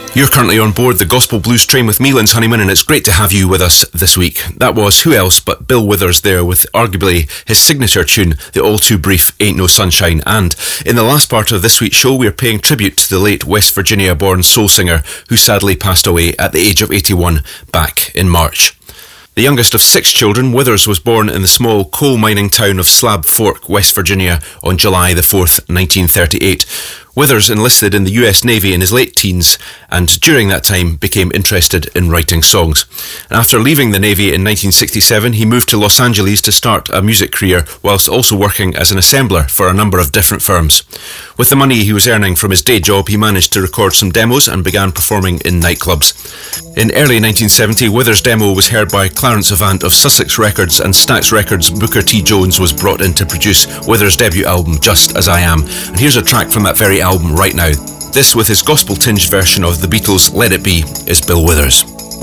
You're currently on board the Gospel Blues train with me, Linz Honeyman, and it's great to have you with us this week. That was who else but Bill Withers there with arguably his signature tune, the all too brief Ain't No Sunshine. And in the last part of this week's show, we're paying tribute to the late West Virginia-born soul singer who sadly passed away at the age of 81 back in March. The youngest of 6 children, Withers was born in the small coal mining town of Slab Fork, West Virginia on July the 4th, 1938. Withers enlisted in the US Navy in his late teens and during that time became interested in writing songs. And after leaving the Navy in 1967, he moved to Los Angeles to start a music career whilst also working as an assembler for a number of different firms. With the money he was earning from his day job, he managed to record some demos and began performing in nightclubs. In early 1970, Withers' demo was heard by Clarence Avant of Sussex Records, and Stax Records' Booker T. Jones was brought in to produce Withers' debut album, Just As I Am. And here's a track from that very album right now. This, with his gospel-tinged version of the Beatles' Let It Be, is Bill Withers.